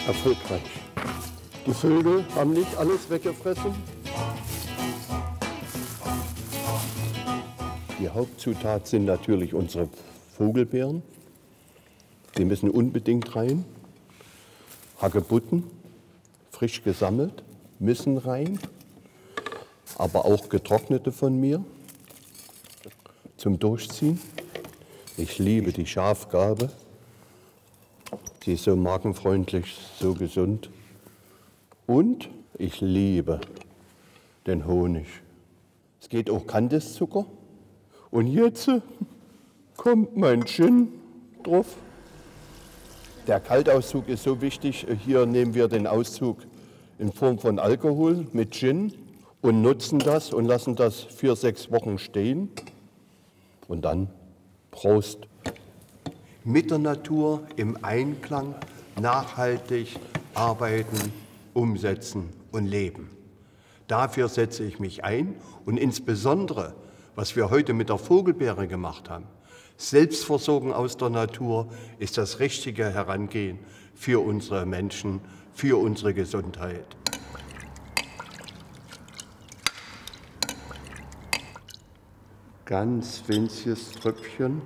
erfolgreich. Die Vögel haben nicht alles weggefressen. Die Hauptzutat sind natürlich unsere Vogelbeeren. Die müssen unbedingt rein. Hagebutten, frisch gesammelt, müssen rein. Aber auch getrocknete von mir zum Durchziehen. Ich liebe die Schafgarbe. Die ist so magenfreundlich, so gesund. Und ich liebe den Honig. Es geht auch Kandiszucker. Und jetzt kommt mein Gin drauf. Der Kaltauszug ist so wichtig. Hier nehmen wir den Auszug in Form von Alkohol mit Gin und nutzen das und lassen das 4-6 Wochen stehen. Und dann Prost. Mit der Natur im Einklang, nachhaltig arbeiten, umsetzen und leben. Dafür setze ich mich ein und insbesondere, was wir heute mit der Vogelbeere gemacht haben, Selbstversorgung aus der Natur ist das richtige Herangehen für unsere Menschen, für unsere Gesundheit. Ganz winziges Tröpfchen.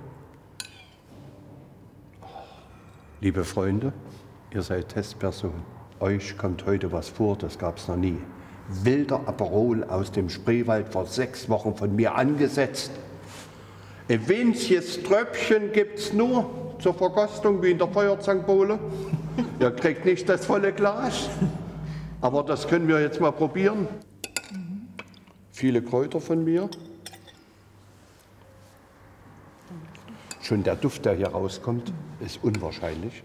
Liebe Freunde, ihr seid Testpersonen. Euch kommt heute was vor, das gab es noch nie. Wilder Aperol aus dem Spreewald vor 6 Wochen von mir angesetzt. Ein winziges Tröpfchen gibt es nur zur Verkostung, wie in der Feuerzangenbowle. Ihr kriegt nicht das volle Glas, aber das können wir jetzt mal probieren. Viele Kräuter von mir. Schon der Duft, der hier rauskommt, ist unwahrscheinlich.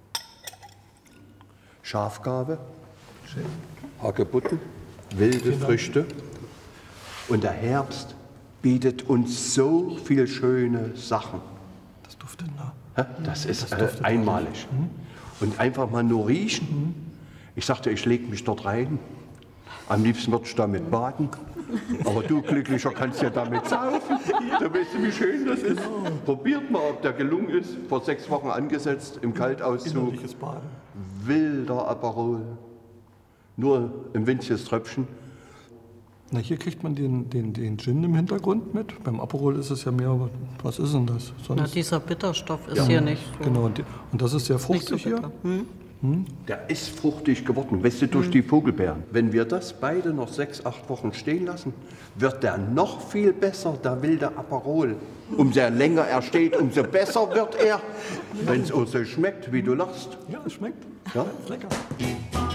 Schafgarbe, Hagebutten, wilde Früchte. Und der Herbst bietet uns so viele schöne Sachen. Das duftet nah. Das ist einmalig. Und einfach mal nur riechen. Ich sagte, ich lege mich dort rein. Am liebsten würde ich damit baden. Aber du, Glücklicher, kannst ja damit saufen. Da weißt du, wie schön das ist. Probiert mal, ob der gelungen ist. Vor 6 Wochen angesetzt, im Kaltauszug. Innerliches Baden. Wilder Aperol. Nur ein winziges Tröpfchen. Na, hier kriegt man den Gin im Hintergrund mit. Beim Aperol ist es ja mehr, was ist denn das? Na, dieser Bitterstoff ist hier nicht so. Genau, und das ist sehr fruchtig hier. Der ist fruchtig geworden, weißt du, durch die Vogelbeeren. Wenn wir das beide noch 6-8 Wochen stehen lassen, wird der noch viel besser, der wilde Aperol. Umso länger er steht, umso besser wird er. Wenn es auch so schmeckt, wie du lachst. Ja, es schmeckt. Ja? Lecker.